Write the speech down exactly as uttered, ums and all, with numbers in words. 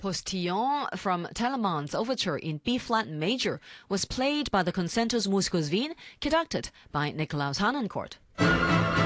Postillon from Telemann's overture in B-flat major was played by the Concertos Musicus Wien, conducted by Nikolaus Harnoncourt.